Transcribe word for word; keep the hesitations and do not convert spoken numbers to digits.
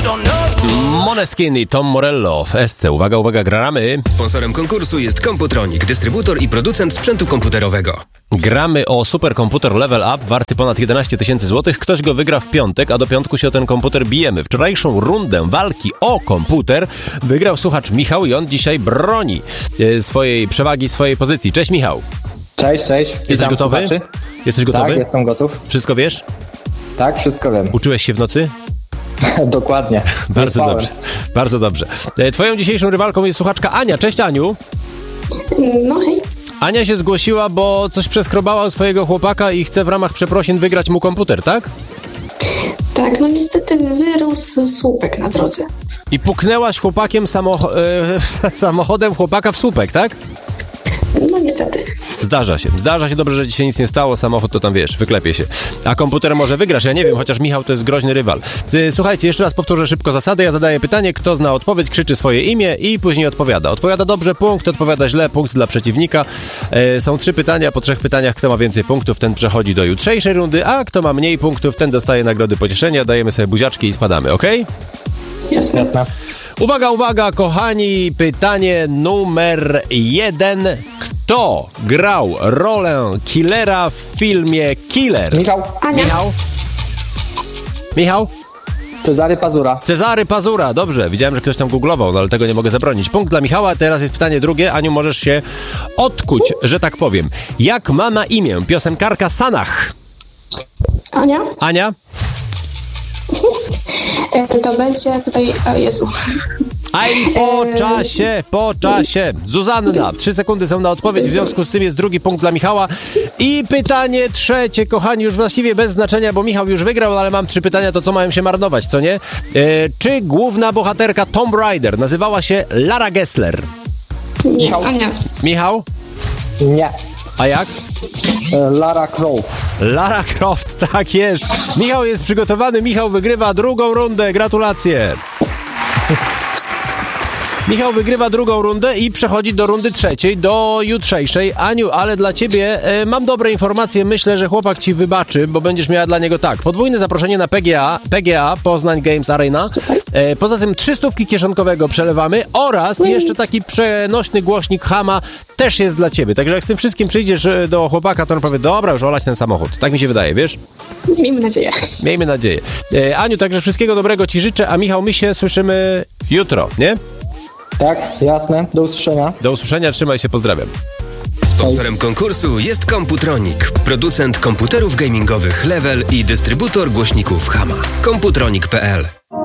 Måneskin i Tom Morello w S C. Uwaga, uwaga, gramy. Sponsorem konkursu jest Computronic, dystrybutor i producent sprzętu komputerowego. Gramy o superkomputer Level Up, warty ponad jedenaście tysięcy złotych. Ktoś go wygra w piątek, a do piątku się o ten komputer bijemy. Wczorajszą rundę walki o komputer wygrał słuchacz Michał i on dzisiaj broni swojej przewagi, swojej pozycji. Cześć, Michał. Cześć, cześć. Jesteś Witam gotowy? słuchaczy. Jesteś gotowy? Tak, jestem gotów. Wszystko wiesz? Tak, wszystko wiem. Uczyłeś się w nocy? Dokładnie. Bardzo dobrze, bardzo dobrze. Twoją dzisiejszą rywalką jest słuchaczka Ania. Cześć, Aniu. No hej. Ania się zgłosiła, bo coś przeskrobała u swojego chłopaka i chce w ramach przeprosin wygrać mu komputer, tak? Tak, no niestety wyrósł słupek na drodze. I puknęłaś chłopakiem samoch- e, samochodem chłopaka w słupek, tak? No niestety. Zdarza się, zdarza się, dobrze, że ci się nic nie stało, samochód to tam, wiesz, wyklepie się. A komputer może wygrasz, ja nie wiem, chociaż Michał to jest groźny rywal. Słuchajcie, jeszcze raz powtórzę szybko zasady, ja zadaję pytanie, kto zna odpowiedź, krzyczy swoje imię i później odpowiada. Odpowiada dobrze, punkt, odpowiada źle, punkt dla przeciwnika. E, są trzy pytania, po trzech pytaniach, kto ma więcej punktów, ten przechodzi do jutrzejszej rundy, a kto ma mniej punktów, ten dostaje nagrody pocieszenia, dajemy sobie buziaczki i spadamy, okej? Jasne. Jasne. Uwaga, uwaga, kochani, pytanie numer jeden. Kto grał rolę killera w filmie Killer? Michał. Ania. Michał? Michał? Cezary Pazura. Cezary Pazura, dobrze, widziałem, że ktoś tam googlował, no ale tego nie mogę zabronić. Punkt dla Michała, teraz jest pytanie drugie. Aniu, możesz się odkuć, że tak powiem. Jak ma na imię piosenkarka Sanach? Ania? Ania? E, To będzie tutaj... O Jezu. Aj, po czasie, po czasie. Zuzanna, trzy sekundy są na odpowiedź, w związku z tym jest drugi punkt dla Michała. I pytanie trzecie, kochani, już właściwie bez znaczenia, bo Michał już wygrał, ale mam trzy pytania, to co mają się marnować, co nie? E, czy główna bohaterka Tomb Raider nazywała się Lara Gessler? Nie, Michał. Ania. Michał? Nie. A jak? E, Lara Croft. Lara Croft, tak jest. Michał jest przygotowany, Michał wygrywa drugą rundę, gratulacje. Michał wygrywa drugą rundę i przechodzi do rundy trzeciej, do jutrzejszej. Aniu, ale dla ciebie e, mam dobre informacje. Myślę, że chłopak ci wybaczy, bo będziesz miała dla niego tak. Podwójne zaproszenie na P G A, P G A Poznań Games Arena. E, poza tym trzy stówki kieszonkowego przelewamy oraz jeszcze taki przenośny głośnik Hama też jest dla ciebie. Także jak z tym wszystkim przyjdziesz do chłopaka, to on powie, dobra, już olać ten samochód. Tak mi się wydaje, wiesz? Miejmy nadzieję. Miejmy nadzieję. E, Aniu, także wszystkiego dobrego ci życzę, a Michał, my się słyszymy jutro, nie? Tak, jasne. Do usłyszenia. Do usłyszenia, trzymaj się, pozdrawiam. Sponsorem konkursu jest Computronic, producent komputerów gamingowych Level i dystrybutor głośników Hama. Computronic kropka p l